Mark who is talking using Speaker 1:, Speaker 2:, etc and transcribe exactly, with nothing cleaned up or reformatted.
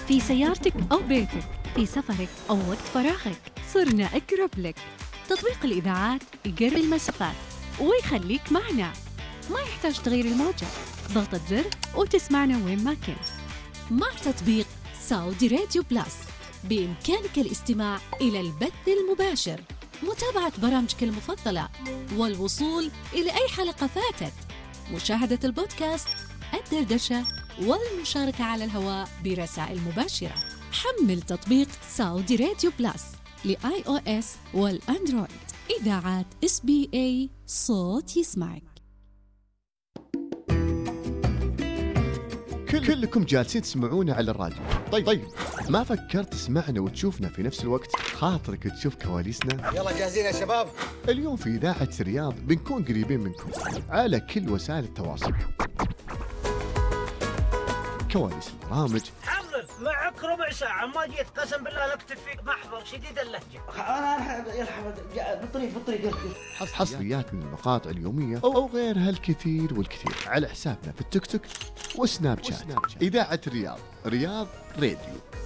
Speaker 1: في سيارتك أو بيتك، في سفرك أو وقت فراغك، صرنا أقرب لك. تطبيق الإذاعات يقرب المسافات ويخليك معنا، ما يحتاج تغيير الموجة، ضغطة زر وتسمعنا وين ما كنت.
Speaker 2: مع تطبيق سعودي راديو بلاس بإمكانك الاستماع إلى البث المباشر، متابعة برامجك المفضلة، والوصول إلى أي حلقة فاتت، مشاهدة البودكاست، الدردشة، والمشاركة على الهواء برسائل مباشرة. حمل تطبيق سعودي راديو بلاس لآي أو إس والأندرويد. إذاعات إس بي إيه، صوت يسمعك.
Speaker 3: كلكم جالسين تسمعونا على الراديو. طيب طيب ما فكرت تسمعنا وتشوفنا في نفس الوقت؟ خاطرك تشوف كواليسنا؟
Speaker 4: يلا جاهزين يا شباب؟
Speaker 3: اليوم في إذاعة رياض بنكون قريبين منكم على كل وسائل التواصل. كواليس البرامج.
Speaker 5: حمد معك ربع ساعة ما جيت، قسم بالله نكتب فيك محضر شديد اللهجة.
Speaker 6: أنا يا حمد بالطريق بالطريق.
Speaker 3: حصريات من المقاطع اليومية أو غيرها الكثير والكثير على حسابنا في التيك توك وسناب شات. إذاعة رياض، رياض راديو.